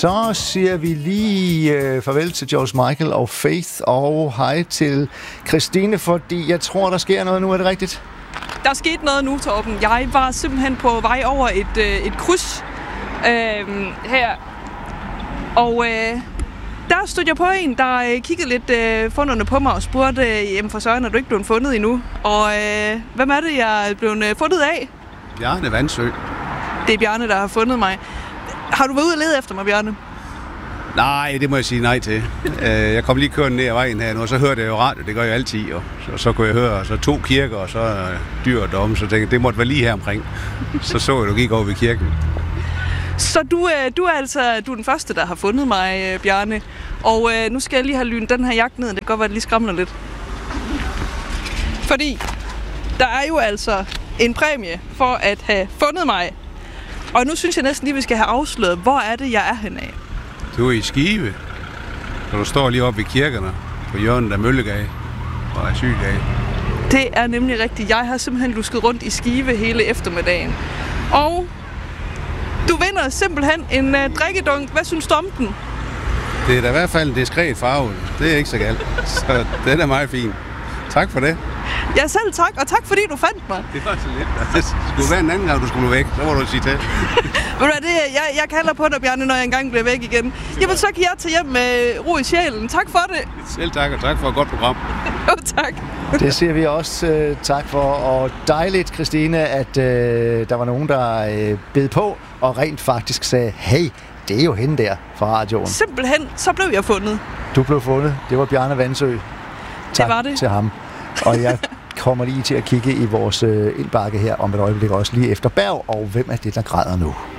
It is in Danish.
Så siger vi lige farvel til George Michael og Faith, og hej til Christine, fordi jeg tror, der sker noget nu. Er det rigtigt? Der skete noget nu, Torben. Jeg var simpelthen på vej over et kryds her, og der stod jeg på en, der kiggede lidt funderne på mig og spurgte, jamen for søren, er du ikke blevet fundet endnu? Og hvem er det, jeg er blevet fundet af? Bjarne Vandsø. Det er Bjarne, der har fundet mig. Har du været ude og lede efter mig, Bjarne? Nej, det må jeg sige nej til. Jeg kom lige kørende ned ad vejen her nu, og så hørte jeg jo radio, det gør jeg altid. Og så kunne jeg høre så 2 kirker, og så dyr og domme, så tænkte jeg, det måtte være lige her omkring. Så jeg, du gik over ved kirken. Så du er den første, der har fundet mig, Bjarne. Og nu skal jeg lige have lynet den her jakke ned, det kan godt være, det lige skræmmer lidt. Fordi der er jo altså en præmie for at have fundet mig. Og nu synes jeg næsten lige, vi skal have afsløret, hvor er det, jeg er henne af. Du er i Skive, så du står lige oppe ved kirkerne på hjørnet af Møllegade og Asylgade. Det er nemlig rigtigt. Jeg har simpelthen lusket rundt i Skive hele eftermiddagen. Og du vinder simpelthen en drikkedunk. Hvad synes du om den? Det er da i hvert fald en diskret farve. Det er ikke så galt. Så det er meget fint. Tak for det. Ja, selv tak, og tak fordi du fandt mig. Det var så lidt. Det skulle være en anden gang, du skulle væk. Så må du sige til. Jeg kalder på dig, Bjarne, når jeg engang bliver væk igen. Jamen, så kan jeg tage hjem med ro i sjælen. Tak for det. Selv tak, og tak for et godt program. Jo, tak. Det siger vi også tak for, og dejligt, Christine, at der var nogen, der bed på, og rent faktisk sagde, hey, det er jo hende der fra radioen. Simpelthen, så blev jeg fundet. Du blev fundet. Det var Bjarne Vandsø. Tak det var det. Til ham. Og jeg kommer lige til at kigge i vores indbakke her om et øjeblik også lige efter Berg, og hvem er det, der græder nu?